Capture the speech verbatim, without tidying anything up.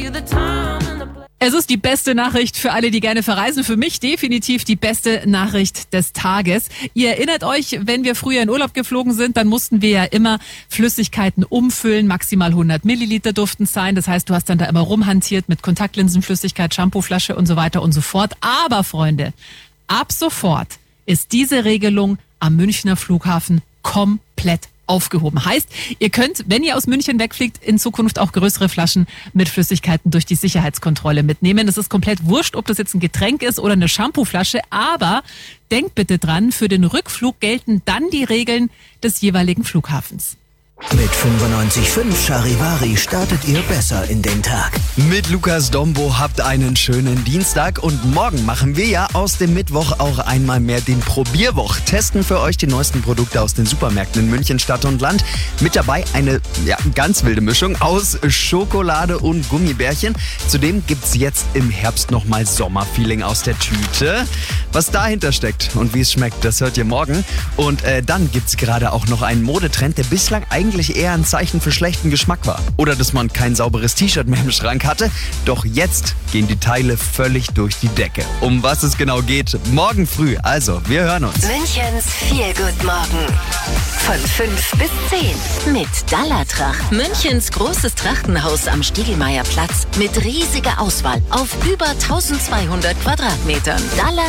Es ist die beste Nachricht für alle, die gerne verreisen. Für mich definitiv die beste Nachricht des Tages. Ihr erinnert euch, wenn wir früher in Urlaub geflogen sind, dann mussten wir ja immer Flüssigkeiten umfüllen. Maximal hundert Milliliter durften es sein. Das heißt, du hast dann da immer rumhantiert mit Kontaktlinsenflüssigkeit, Shampooflasche und so weiter und so fort. Aber Freunde, ab sofort ist diese Regelung am Münchner Flughafen komplett aufgehoben. Heißt, ihr könnt, wenn ihr aus München wegfliegt, in Zukunft auch größere Flaschen mit Flüssigkeiten durch die Sicherheitskontrolle mitnehmen. Es ist komplett wurscht, ob das jetzt ein Getränk ist oder eine Shampooflasche, aber denkt bitte dran, für den Rückflug gelten dann die Regeln des jeweiligen Flughafens. Mit fünfundneunzig Komma fünf Charivari startet ihr besser in den Tag. Mit Lukas Dombo habt einen schönen Dienstag und morgen machen wir ja aus dem Mittwoch auch einmal mehr den Probierwoch. Testen für euch die neuesten Produkte aus den Supermärkten in München, Stadt und Land. Mit dabei eine ja, ganz wilde Mischung aus Schokolade und Gummibärchen. Zudem gibt's jetzt im Herbst nochmal Sommerfeeling aus der Tüte. Was dahinter steckt und wie es schmeckt, das hört ihr morgen. Und äh, dann gibt's gerade auch noch einen Modetrend, der bislang eigentlich eigentlich eher ein Zeichen für schlechten Geschmack war. Oder dass man kein sauberes T-Shirt mehr im Schrank hatte. Doch jetzt gehen die Teile völlig durch die Decke. Um was es genau geht, morgen früh. Also, wir hören uns. Münchens Feel-Good-Morgen. Von fünf bis zehn. Mit Dallatracht. Münchens großes Trachtenhaus am Stiegelmeierplatz. Mit riesiger Auswahl auf über eintausendzweihundert Quadratmetern. Dalla